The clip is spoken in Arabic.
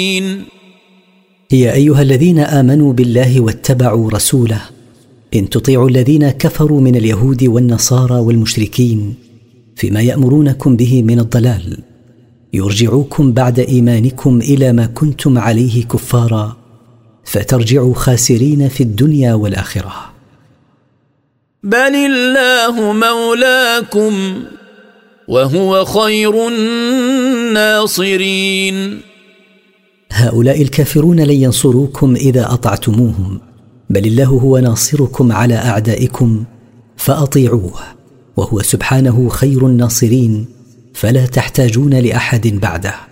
يا أيها الذين آمنوا بالله واتبعوا رسوله إن تطيعوا الذين كفروا من اليهود والنصارى والمشركين فيما يأمرونكم به من الضلال يرجعوكم بعد إيمانكم إلى ما كنتم عليه كفارا فترجعوا خاسرين في الدنيا والآخرة. بل الله مولاكم وهو خير الناصرين. هؤلاء الكافرون لن ينصروكم إذا أطعتموهم، بل الله هو ناصركم على أعدائكم فأطيعوه، وهو سبحانه خير الناصرين فلا تحتاجون لأحد بعده.